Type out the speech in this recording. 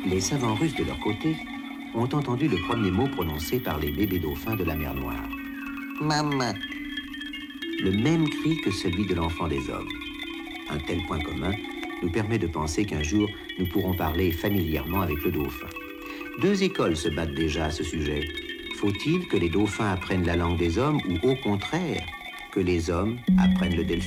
Les savants russes, de leur côté, ont entendu le premier mot prononcé par les bébés dauphins de la mer Noire. Maman. Le même cri que celui de l'enfant des hommes. Un tel point commun nous permet de penser qu'un jour, nous pourrons parler familièrement avec le dauphin. Deux écoles se battent déjà à ce sujet. Faut-il que les dauphins apprennent la langue des hommes ou au contraire, que les hommes apprennent le delphin?